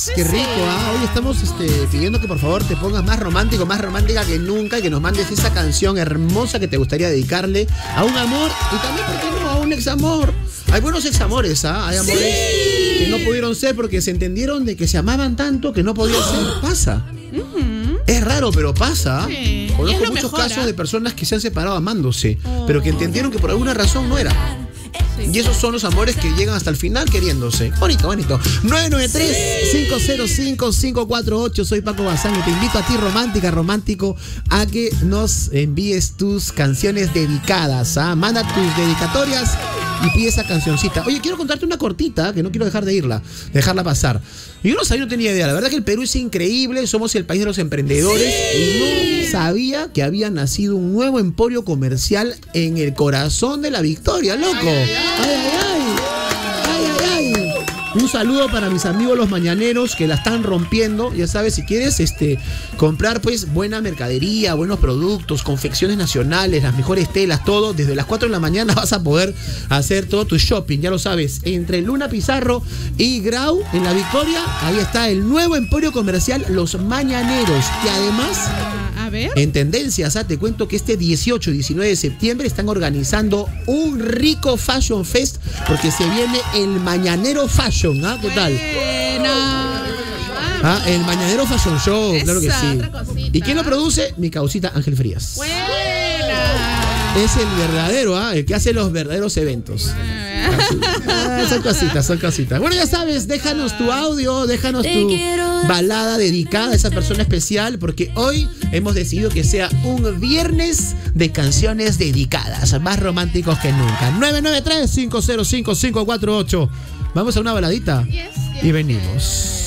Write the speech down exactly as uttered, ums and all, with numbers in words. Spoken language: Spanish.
Qué rico, ¿ah? Hoy estamos este, pidiendo que por favor te pongas más romántico, más romántica que nunca y que nos mandes esa canción hermosa que te gustaría dedicarle a un amor y también, ¿por qué no?, a un examor. Hay buenos examores, ¿ah? Hay amores sí. que no pudieron ser porque se entendieron de que se amaban tanto que no podían ser. Pasa. Uh-huh. Es raro, pero pasa. Sí. Conozco muchos mejor, casos ¿eh? de personas que se han separado amándose, oh. pero que entendieron que por alguna razón no era. Y esos son los amores que llegan hasta el final queriéndose. Bonito, bonito. nueve nueve tres, cinco cero cinco, cinco cuatro ocho. Soy Paco Bazán y te invito a ti, romántica, romántico, a que nos envíes tus canciones dedicadas. ¿Ah? Manda tus dedicatorias y pide esa cancioncita. Oye, quiero contarte una cortita, que no quiero dejar de irla, dejarla pasar. Yo no sabía, no tenía idea. La verdad que el Perú es increíble, somos el país de los emprendedores. Sí. Y no sabía que había nacido un nuevo emporio comercial en el corazón de la Victoria, loco. Ay, ay, ay. Ay, ay, ay. Un saludo para mis amigos los mañaneros que la están rompiendo. Ya sabes, si quieres este, comprar pues buena mercadería, buenos productos, confecciones nacionales, las mejores telas, todo, desde las cuatro de la mañana vas a poder hacer todo tu shopping, ya lo sabes. Entre Luna Pizarro y Grau, en la Victoria, ahí está el nuevo emporio comercial Los Mañaneros. Y además, a ver, en tendencias, ¿ah? Te cuento que este dieciocho y diecinueve de septiembre están organizando un rico Fashion Fest porque se viene el Mañanero Fashion. ¿Ah? ¿Qué tal? Buena. Ah, el Mañanero Fashion Show, esa, claro que sí. ¿Y quién lo produce? Mi causita Ángel Frías. Buena. Es el verdadero, ¿ah? El que hace los verdaderos eventos. Ah, son cositas, son cositas. Bueno, ya sabes, déjanos tu audio, déjanos tu balada dedicada a esa persona especial, porque hoy hemos decidido que sea un viernes de canciones dedicadas, más románticos que nunca. nueve nueve tres, cinco cero cinco, cinco cuatro ocho. Vamos a una baladita yes, yes, y venimos.